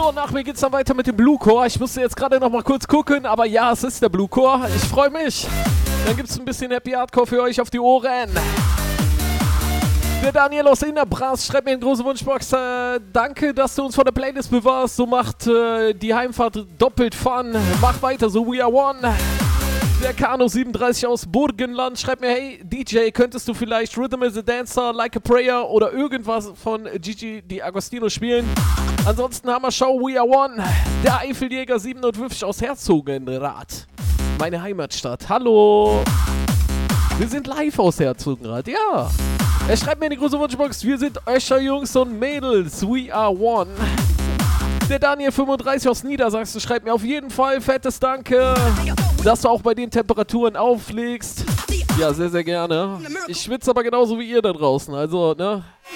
So, nach mir geht's dann weiter mit dem Bluecore. Ich musste jetzt gerade noch mal kurz gucken, aber ja, es ist der Bluecore. Ich freue mich. Dann gibt's ein bisschen Happy Hardcore für euch auf die Ohren. Der Daniel aus Innerbras schreibt mir in große Wunschbox, danke, dass du uns von der Playlist bewahrst. So macht die Heimfahrt doppelt Fun. Mach weiter, so we are one. Der Kano37 aus Burgenland schreibt mir, hey DJ, könntest du vielleicht Rhythm is a Dancer, Like a Prayer oder irgendwas von Gigi D'Agostino spielen? Ansonsten haben wir Show We Are One. Der Eifeljäger 57 aus Herzogenrath. Meine Heimatstadt. Hallo. Wir sind live aus Herzogenrath, ja. Er schreibt mir in die große Wunschbox, wir sind Öscher Jungs und Mädels, we are one. Der Daniel35 aus Niedersachsen schreibt mir auf jeden Fall fettes Danke, dass du auch bei den Temperaturen auflegst. Ja, sehr, sehr gerne. Ich schwitze aber genauso wie ihr da draußen, also, ne?